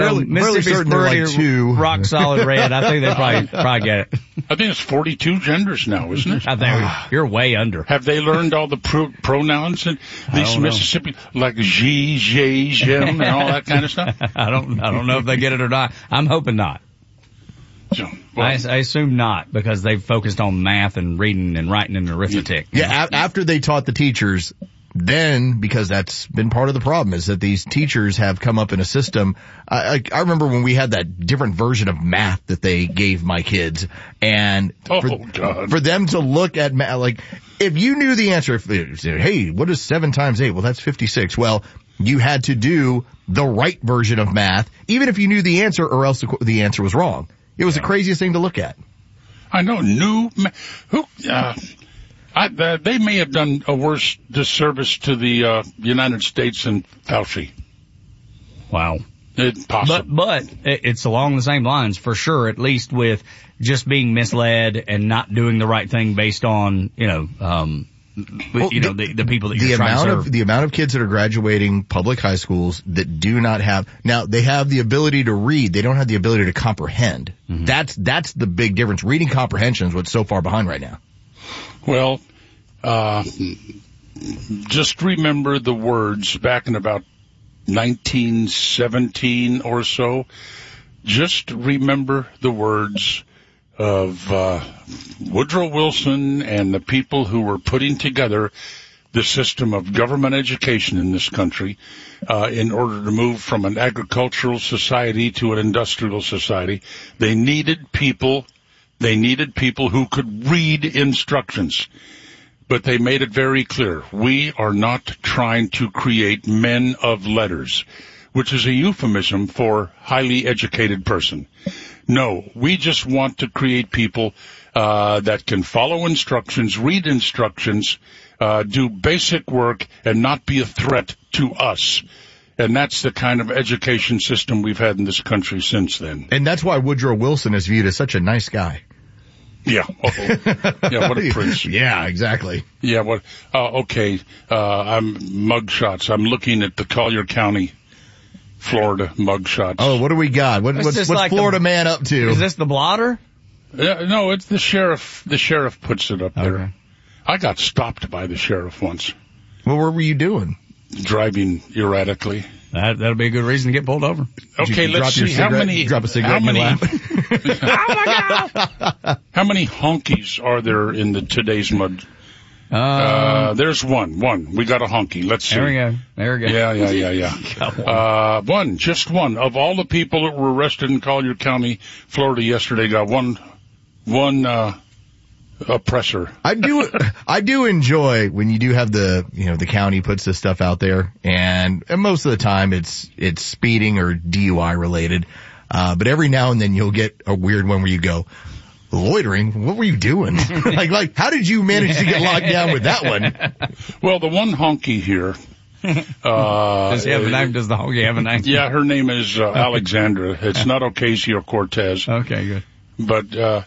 Mississippi's pretty rock solid red. I think they probably get it. I think it's 42 genders now, isn't it? I think you're way under. Have they learned all the pronouns in these Mississippi, like she, them, and all that kind of stuff? I don't know if they get it or not. I'm hoping not. So, well, I assume not, because they've focused on math and reading and writing and arithmetic. Yeah, after they taught the teachers, then, because that's been part of the problem, is that these teachers have come up in a system. I remember when we had that different version of math that they gave my kids, and for them to look at math, like, if you knew the answer, hey, what is 7 times 8? Well, that's 56. Well, you had to do the right version of math, even if you knew the answer, or else the answer was wrong. It was the craziest thing to look at. I know. They may have done a worse disservice to the United States than Fauci. Wow. It's possible. But it's along the same lines, for sure, at least with just being misled and not doing the right thing based on, the people that you're trying to serve. The amount of kids that are graduating public high schools that do not have, now they have the ability to read, they don't have the ability to comprehend. Mm-hmm. That's the big difference. Reading comprehension is what's so far behind right now. Well, just remember the words back in about 1917 or so. Just remember the words of Woodrow Wilson and the people who were putting together the system of government education in this country in order to move from an agricultural society to an industrial society. They needed people who could read instructions. But they made it very clear, we are not trying to create men of letters, which is a euphemism for highly educated person. No, we just want to create people that can follow instructions, read instructions, do basic work, and not be a threat to us. And that's the kind of education system we've had in this country since then. And that's why Woodrow Wilson is viewed as such a nice guy. Yeah. Yeah, what a prince. Yeah, exactly. Yeah, okay. I'm mugshots. I'm looking at the Collier County, Florida mugshots. Oh, what do we got? What's like Florida man up to? Is this the blotter? No, it's the sheriff. The sheriff puts it up there. Okay. I got stopped by the sheriff once. Well, what were you doing? Driving erratically. That'll be a good reason to get pulled over. Okay, let's see how many. Drop a cigarette in your lap. Oh my God! How many honkies are there in today's mud? There's one. We got a honky. Let's see. There we go. Yeah. Just one. Of all the people that were arrested in Collier County, Florida yesterday, got one oppressor. I do enjoy when you do have the county puts this stuff out there, and most of the time it's speeding or DUI related. But every now and then you'll get a weird one where you go, loitering? What were you doing? like, how did you manage to get locked down with that one? Well, the one honky here, does he have a name? Does the honky have a name? Yeah, her name is, Alexandra. It's not Ocasio Cortez. Okay, good. But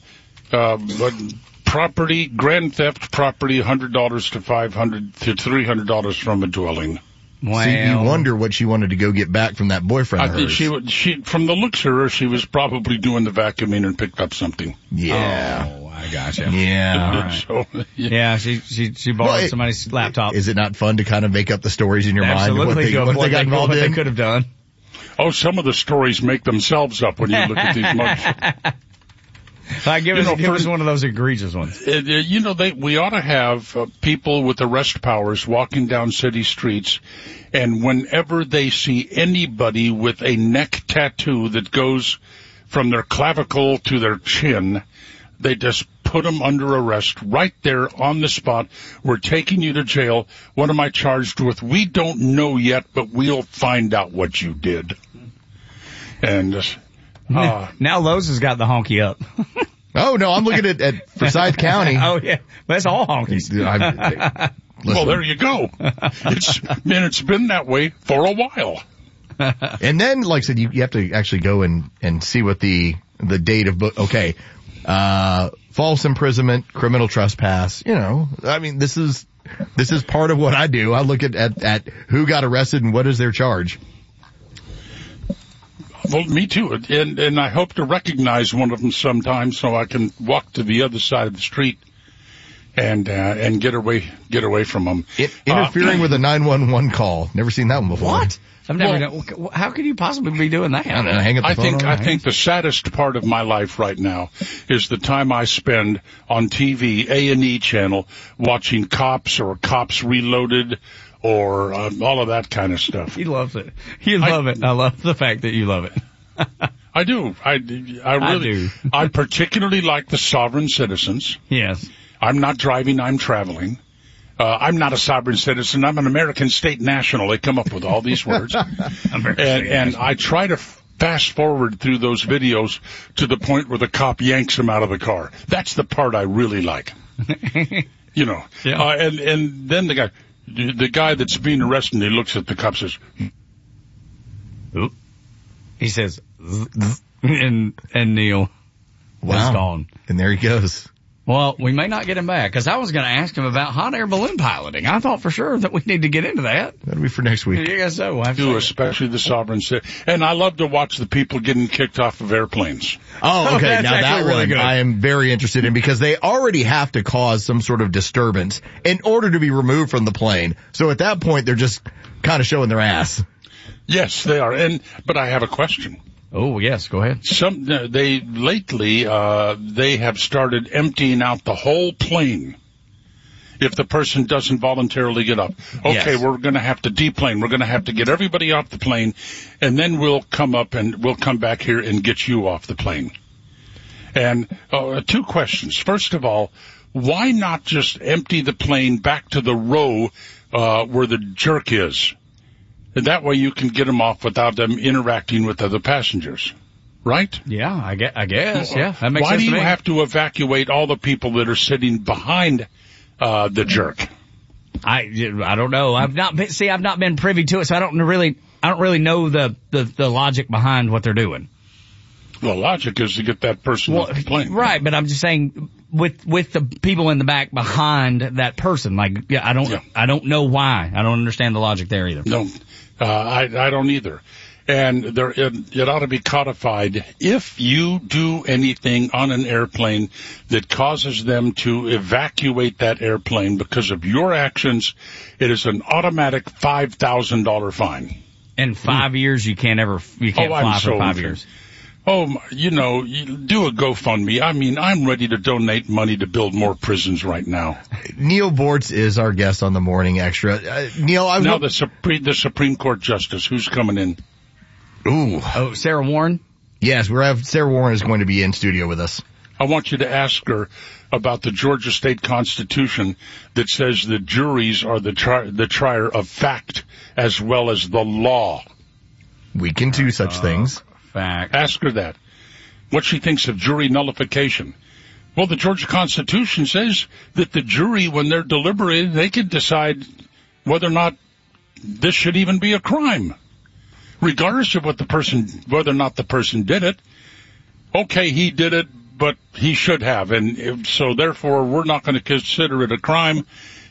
property, grand theft property, $100 to $500 to $300 from a dwelling. Wow. See, you wonder what she wanted to go get back from that boyfriend I of think hers. she, from the looks of her, she was probably doing the vacuuming and picked up something. Yeah. Oh, I gotcha. Yeah. So, yeah, she borrowed somebody's laptop. Is it not fun to kind of make up the stories in your mind? What they got involved in? What they could have done. Oh, some of the stories make themselves up when you look at these mugs. Give us one of those egregious ones. We ought to have people with arrest powers walking down city streets, and whenever they see anybody with a neck tattoo that goes from their clavicle to their chin, they just put them under arrest right there on the spot. We're taking you to jail. What am I charged with? We don't know yet, but we'll find out what you did. And now Lowe's has got the honky up. Oh, no, I'm looking at Forsyth County. Oh, yeah. That's all honkies. Well, there you go. It's been that way for a while. And then, like I said, you have to actually go and see what the date of okay. False imprisonment, criminal trespass, this is part of what I do. I look at who got arrested and what is their charge. Well, me too. And I hope to recognize one of them sometime so I can walk to the other side of the street and get away from them. Interfering with a 911 call. Never seen that one before. What? I've never. How could you possibly be doing that? I think the saddest part of my life right now is the time I spend on TV, A&E channel, watching Cops or Cops Reloaded or all of that kind of stuff. He loves it. You love it. I love the fact that you love it. I do. I really do. I particularly like the sovereign citizens. Yes. I'm not driving. I'm traveling. I'm not a sovereign citizen. I'm an American state national. They come up with all these words. and I try to fast forward through those videos to the point where the cop yanks him out of the car. That's the part I really like. You know. Yeah. And then the guy that's being arrested, he looks at the cop and says, oop. He says, and Neil was gone. And there he goes. Well, we may not get him back, because I was going to ask him about hot air balloon piloting. I thought for sure that we need to get into that. That'll be for next week. I guess so. Especially the sovereign city. And I love to watch the people getting kicked off of airplanes. Oh, okay. Now that one I am very interested in, because they already have to cause some sort of disturbance in order to be removed from the plane. So at that point, they're just kind of showing their ass. Yes, they are. But I have a question. Oh, yes, go ahead. Lately, they have started emptying out the whole plane if the person doesn't voluntarily get up. Okay, yes. We're going to have to deplane. We're going to have to get everybody off the plane, and then we'll come back here and get you off the plane. And two questions. First of all, why not just empty the plane back to the row where the jerk is? And that way you can get them off without them interacting with other passengers, right? Yeah, I guess. Yeah, that makes sense. Why do you have to evacuate all the people that are sitting behind the jerk? I don't know. I've not been privy to it, so I don't really know the logic behind what they're doing. The logic is to get that person off the plane. Right, but I'm just saying with the people in the back behind that person. I don't know why. I don't understand the logic there either. No. I don't either. And it ought to be codified. If you do anything on an airplane that causes them to evacuate that airplane because of your actions, it is an automatic $5,000 fine. In 5 years, you can't fly for 5 years. Oh, you do a GoFundMe. I mean, I'm ready to donate money to build more prisons right now. Neil Bortz is our guest on the Morning Extra. Neil, the Supreme Court Justice, who's coming in? Ooh. Oh, Sarah Warren? Yes, Sarah Warren is going to be in studio with us. I want you to ask her about the Georgia State Constitution that says the juries are the trier of fact as well as the law. We can do such things. Fact. Ask her that. What she thinks of jury nullification. Well, the Georgia Constitution says that the jury, when they're deliberating, they can decide whether or not this should even be a crime, regardless of whether or not the person did it. Okay, he did it, but he should have, and so therefore we're not going to consider it a crime,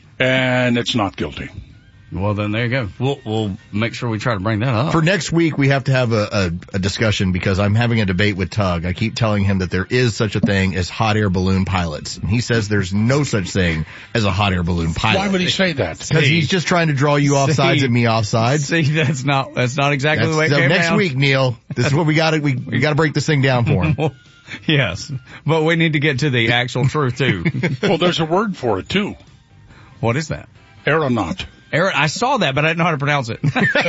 and it's not guilty. Well, then there you go. We'll make sure we try to bring that up. For next week, we have to have a discussion, because I'm having a debate with Tug. I keep telling him that there is such a thing as hot air balloon pilots. And he says there's no such thing as a hot air balloon pilot. Why would he say that? Because he's just trying to draw you off sides and me off sides. See, that's not exactly the way it came next out. Week, Neil. This is what we got to break this thing down for him. Yes, but we need to get to the actual truth too. Well, there's a word for it too. What is that? Aeronaut. I saw that, but I didn't know how to pronounce it.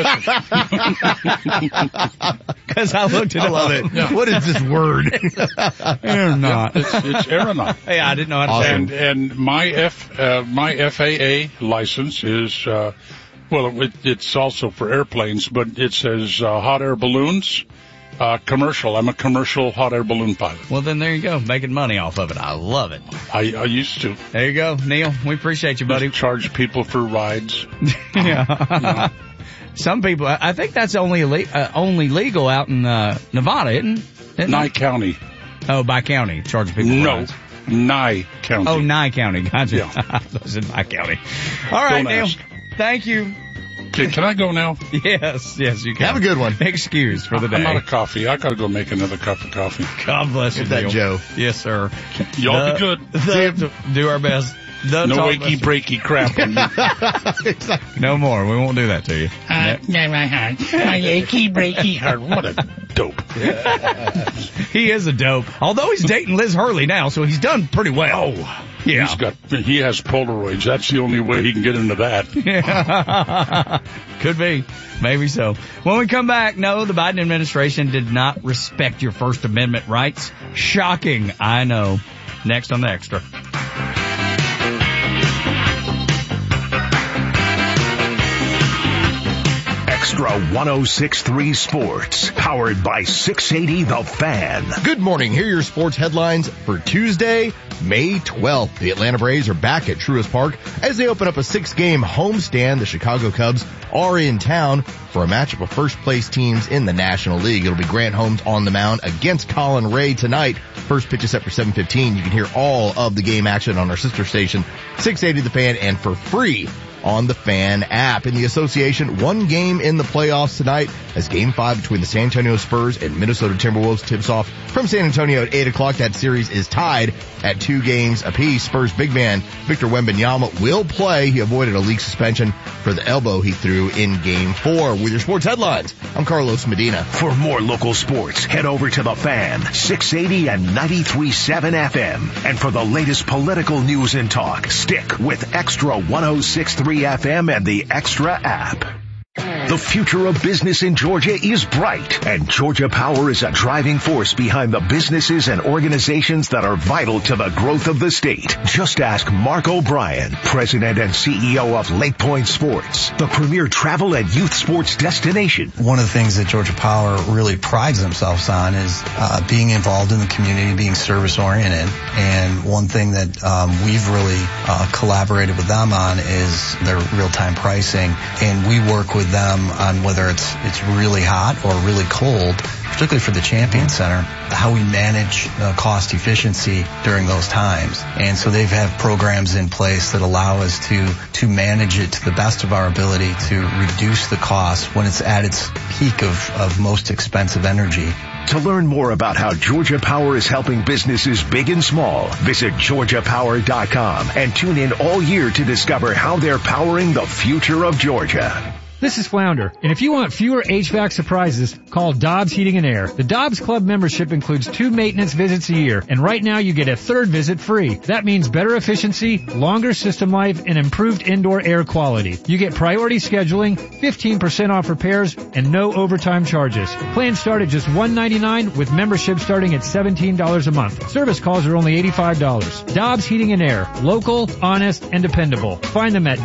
Because I looked at it. I love it. Yeah. What is this word? Aeronaut. It's aeronaut. Hey, I didn't know how to say it. And my FAA license is, it's also for airplanes, but it says hot air balloons. Commercial. I'm a commercial hot air balloon pilot. Well, then there you go. Making money off of it. I love it. I used to. There you go, Neil. We appreciate you, buddy. Just charge people for rides. Yeah. Some people, I think that's only legal out in Nevada, isn't it? Nye County. Oh, by county. Charge people for rides. Nye County. Oh, Nye County. Gotcha. Yeah. I was in Nye County. All right, Neil. Thank you. Okay, can I go now? Yes, you can. Have a good one. Excuse for the day. I'm out of coffee. I gotta go make another cup of coffee. God bless you, Get that, Neil. Joe. Yes, sir. Y'all be good. Do our best. No wakey breaky crap on you. No more. We won't do that to you. My achy breaky heart. What a dope. He is a dope. Although he's dating Liz Hurley now, so he's done pretty well. Oh, yeah. He has Polaroids. That's the only way he can get into that. Could be. Maybe so. When we come back, no, the Biden administration did not respect your First Amendment rights. Shocking. I know. Next on the Extra. Extra 106.3 Sports, powered by 680 The Fan. Good morning. Here are your sports headlines for Tuesday, May 12th. The Atlanta Braves are back at Truist Park as they open up a 6-game homestand. The Chicago Cubs are in town for a matchup of first-place teams in the National League. It'll be Grant Holmes on the mound against Colin Ray tonight. First pitch is set for 7:15. You can hear all of the game action on our sister station, 680 The Fan, and for free on the Fan app. In the association, one game in the playoffs tonight as Game 5 between the San Antonio Spurs and Minnesota Timberwolves tips off from San Antonio at 8 o'clock. That series is tied at 2 games apiece. Spurs big man Victor Wembanyama will play. He avoided a league suspension for the elbow he threw in Game 4. With your sports headlines, I'm Carlos Medina. For more local sports, head over to The Fan, 680 and 93.7 FM. And for the latest political news and talk, stick with Extra 106.3 FM and the Extra app. The future of business in Georgia is bright, and Georgia Power is a driving force behind the businesses and organizations that are vital to the growth of the state. Just ask Mark O'Brien, President and CEO of Lake Point Sports, the premier travel and youth sports destination. One of the things that Georgia Power really prides themselves on is being involved in the community, being service-oriented. And one thing that we've really collaborated with them on is their real-time pricing, and we work with them on whether it's really hot or really cold, particularly for the Champion Center, how we manage cost efficiency during those times. And so they have programs in place that allow us to manage it to the best of our ability to reduce the cost when it's at its peak of most expensive energy. To learn more about how Georgia Power is helping businesses big and small, visit GeorgiaPower.com and tune in all year to discover how they're powering the future of Georgia. This is Flounder, and if you want fewer HVAC surprises, call Dobbs Heating and Air. The Dobbs Club membership includes 2 maintenance visits a year, and right now you get a 3rd visit free. That means better efficiency, longer system life, and improved indoor air quality. You get priority scheduling, 15% off repairs, and no overtime charges. Plans start at just $199 with membership starting at $17 a month. Service calls are only $85. Dobbs Heating and Air. Local, honest, and dependable. Find them at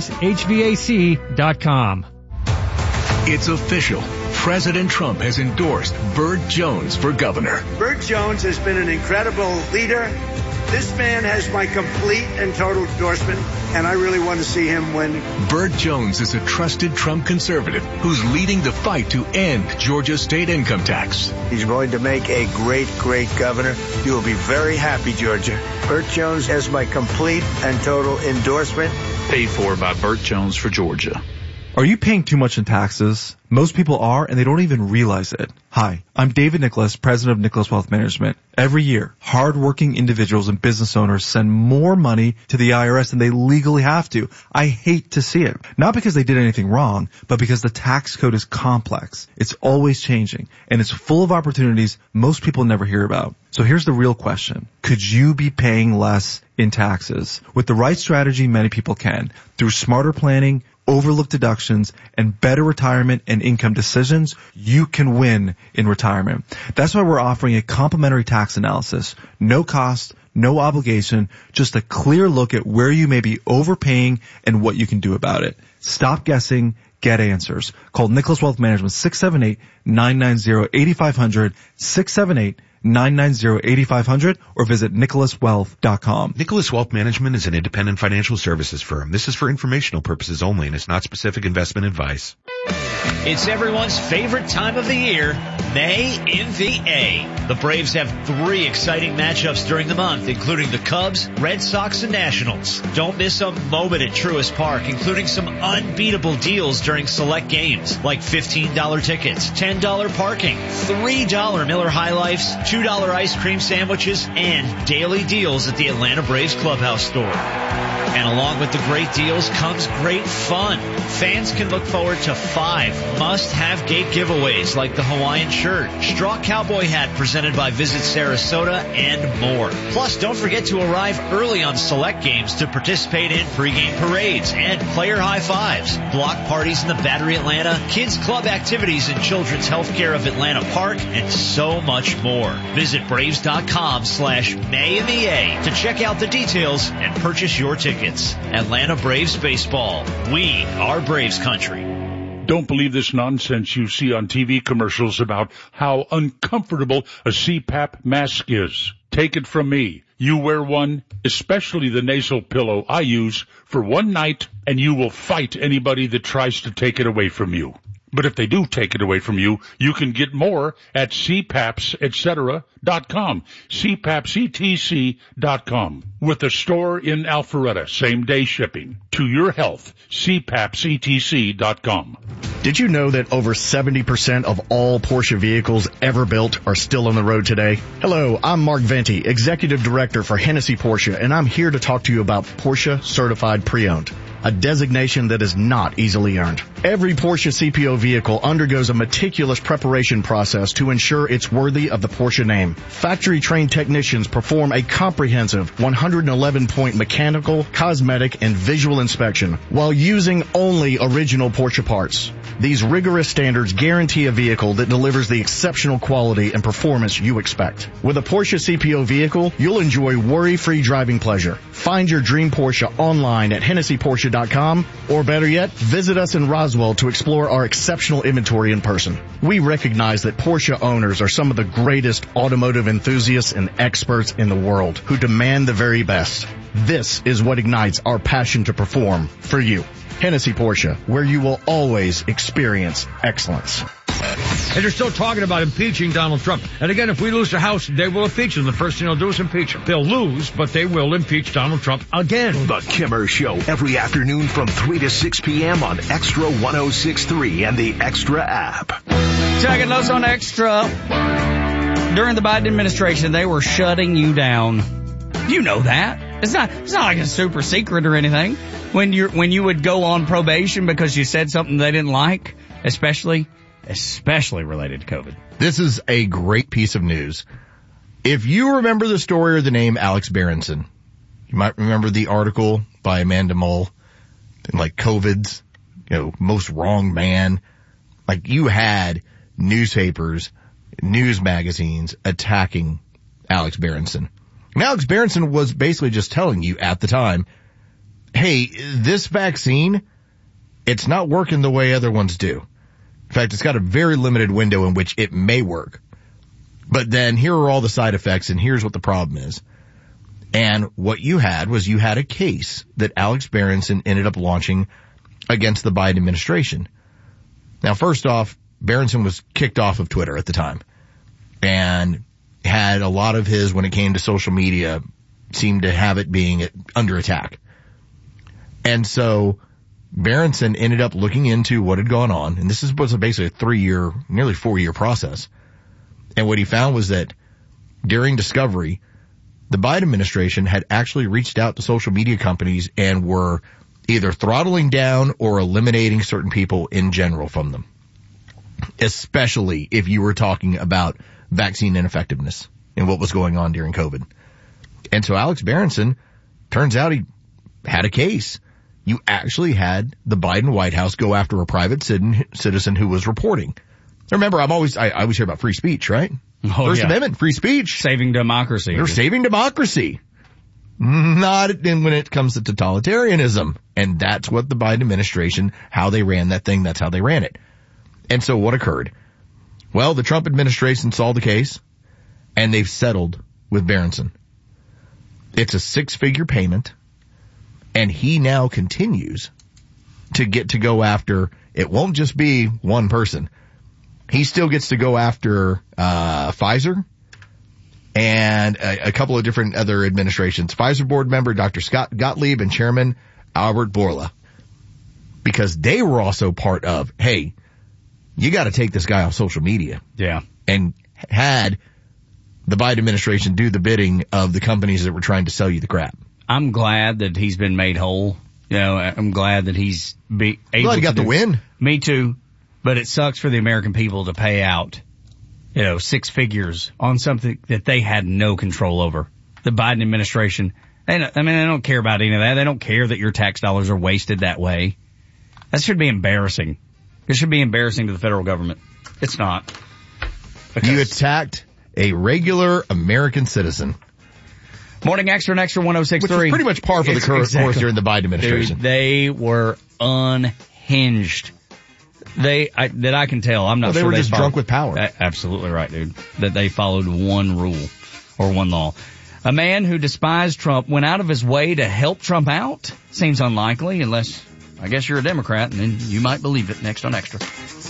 DobbsHVAC.com. It's official. President Trump has endorsed Burt Jones for governor. Burt Jones has been an incredible leader. This man has my complete and total endorsement, and I really want to see him win. Burt Jones is a trusted Trump conservative who's leading the fight to end Georgia's state income tax. He's going to make a great, great governor. You will be very happy, Georgia. Burt Jones has my complete and total endorsement. Paid for by Burt Jones for Georgia. Are you paying too much in taxes? Most people are, and they don't even realize it. Hi, I'm David Nicholas, president of Nicholas Wealth Management. Every year, hardworking individuals and business owners send more money to the IRS than they legally have to. I hate to see it. Not because they did anything wrong, but because the tax code is complex. It's always changing, and it's full of opportunities most people never hear about. So here's the real question. Could you be paying less in taxes? With the right strategy, many people can. Through smarter planning, overlooked deductions, and better retirement and income decisions, you can win in retirement. That's why we're offering a complimentary tax analysis. No cost, no obligation, just a clear look at where you may be overpaying and what you can do about it. Stop guessing. Get answers. Call Nicholas Wealth Management 678-990-8500, 888-990-8500 or visit nicholaswealth.com. Nicholas Wealth Management is an independent financial services firm. This is for informational purposes only and is not specific investment advice. It's everyone's favorite time of the year, May in the A. The Braves have 3 exciting matchups during the month, including the Cubs, Red Sox, and Nationals. Don't miss a moment at Truist Park, including some unbeatable deals during select games, like $15 tickets, $10 parking, $3 Miller High Lifes, $2 ice cream sandwiches, and daily deals at the Atlanta Braves Clubhouse store. And along with the great deals comes great fun. Fans can look forward to 5 must-have gate giveaways like the Hawaiian shirt, straw cowboy hat presented by Visit Sarasota, and more. Plus, don't forget to arrive early on select games to participate in pregame parades and player high fives, block parties in the Battery Atlanta, kids club activities in Children's Healthcare of Atlanta Park, and so much more. Visit Braves.com/May in the A to check out the details and purchase your tickets. Atlanta Braves Baseball. We are Braves Country. Don't believe this nonsense you see on TV commercials about how uncomfortable a CPAP mask is. Take it from me. You wear one, especially the nasal pillow I use, for one night, and you will fight anybody that tries to take it away from you. But if they do take it away from you, you can get more at cpapsetc.com, cpapsetc.com, with a store in Alpharetta, same-day shipping. To your health, cpapsetc.com. Did you know that over 70% of all Porsche vehicles ever built are still on the road today? Hello, I'm Mark Venti, Executive Director for Hennessy Porsche, and I'm here to talk to you about Porsche Certified Pre-Owned, a designation that is not easily earned. Every Porsche CPO vehicle undergoes a meticulous preparation process to ensure it's worthy of the Porsche name. Factory-trained technicians perform a comprehensive 111-point mechanical, cosmetic, and visual inspection while using only original Porsche parts. These rigorous standards guarantee a vehicle that delivers the exceptional quality and performance you expect. With a Porsche CPO vehicle, you'll enjoy worry-free driving pleasure. Find your dream Porsche online at HennessyPorsche.com, or better yet, visit us in Roswell to explore our exceptional inventory in person. We recognize that Porsche owners are some of the greatest automotive enthusiasts and experts in the world who demand the very best. This is what ignites our passion to perform for you. Hennessy Porsche, where you will always experience excellence. And they're still talking about impeaching Donald Trump. And again, if we lose the House, they will impeach him. The first thing they'll do is impeach him. They'll lose, but they will impeach Donald Trump again. The Kimmer Show, every afternoon from 3 to 6 p.m. on Extra 106.3 and the Extra app. Checking those on Extra. During the Biden administration, they were shutting you down. You know that. It's not like a super secret or anything. When you would go on probation because you said something they didn't like, especially related to COVID. This is a great piece of news. If you remember the story or the name Alex Berenson, you might remember the article by Amanda Mull, like COVID's, most wrong man. Like, you had newspapers, news magazines attacking Alex Berenson. And Alex Berenson was basically just telling you at the time, hey, this vaccine, it's not working the way other ones do. In fact, it's got a very limited window in which it may work. But then here are all the side effects, and here's what the problem is. And what you had was you had a case that Alex Berenson ended up launching against the Biden administration. Now, first off, Berenson was kicked off of Twitter at the time and had a lot of his, when it came to social media, seemed to have it being under attack. And so Berenson ended up looking into what had gone on, and this was basically a 3-year, nearly 4-year process. And what he found was that during discovery, the Biden administration had actually reached out to social media companies and were either throttling down or eliminating certain people in general from them, especially if you were talking about vaccine ineffectiveness and what was going on during COVID. And so Alex Berenson, turns out he had a case. You actually had the Biden White House go after a private citizen who was reporting. Remember, I always hear about free speech, right? First Amendment, free speech. Saving democracy. They're saving democracy. Not when it comes to totalitarianism. And that's what the Biden administration, how they ran that thing, that's how they ran it. And so what occurred? Well, the Trump administration saw the case, and they've settled with Berenson. It's a 6-figure payment, and he now continues to get to go after, it won't just be one person. He still gets to go after Pfizer and a couple of different other administrations. Pfizer board member Dr. Scott Gottlieb and Chairman Albert Bourla. Because they were also part of, hey, you got to take this guy off social media. Yeah. And had the Biden administration do the bidding of the companies that were trying to sell you the crap. I'm glad that he's been made whole. You know, I'm glad that he's able glad he got the win. Me too. But it sucks for the American people to pay out, 6 figures on something that they had no control over. The Biden administration, they don't care about any of that. They don't care that your tax dollars are wasted that way. That should be embarrassing. It should be embarrassing to the federal government. It's not. You attacked a regular American citizen. Morning Extra and Extra 106.3. Which was pretty much par for the course during the Biden administration. Dude, they were unhinged. That I can tell. I'm not sure they were just drunk with power. Absolutely right, dude. That they followed one rule or one law. A man who despised Trump went out of his way to help Trump out? Seems unlikely unless, I guess you're a Democrat, and then you might believe it. Next on Extra.